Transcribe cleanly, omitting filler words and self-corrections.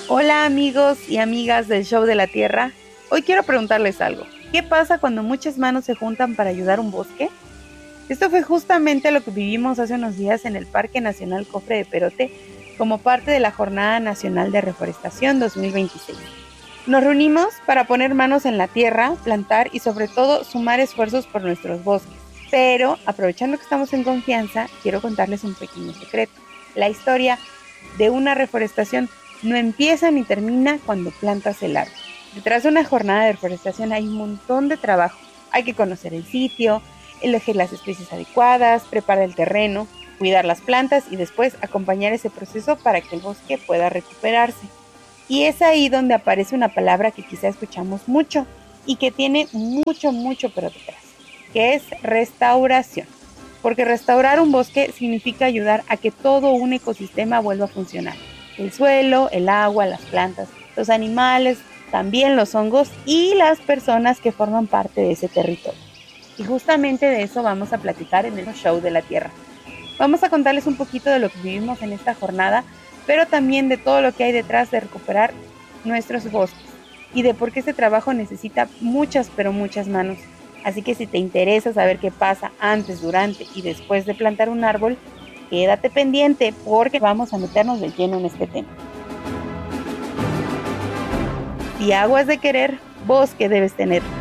Hola amigos y amigas del Show de la Tierra. Hoy quiero preguntarles algo. ¿Qué pasa cuando muchas manos se juntan para ayudar a un bosque? Esto fue justamente lo que vivimos hace unos días en el Parque Nacional Cofre de Perote como parte de la Jornada Nacional de Reforestación 2026. Nos reunimos para poner manos en la tierra, plantar y sobre todo sumar esfuerzos por nuestros bosques. Pero aprovechando que estamos en confianza, quiero contarles un pequeño secreto. La historia de una reforestación no empieza ni termina cuando plantas el árbol. Detrás de una jornada de reforestación hay un montón de trabajo. Hay que conocer el sitio, elegir las especies adecuadas, preparar el terreno, cuidar las plantas y después acompañar ese proceso para que el bosque pueda recuperarse. Y es ahí donde aparece una palabra que quizá escuchamos mucho y que tiene mucho pero detrás, que es restauración. Porque restaurar un bosque significa ayudar a que todo un ecosistema vuelva a funcionar. El suelo, el agua, las plantas, los animales, también los hongos y las personas que forman parte de ese territorio. Y justamente de eso vamos a platicar en el Show de la Tierra. Vamos a contarles un poquito de lo que vivimos en esta jornada, pero también de todo lo que hay detrás de recuperar nuestros bosques y de por qué este trabajo necesita muchas manos. Así que si te interesa saber qué pasa antes, durante y después de plantar un árbol, quédate pendiente porque vamos a meternos de lleno en este tema. Si agua es de querer, bosque debes tener.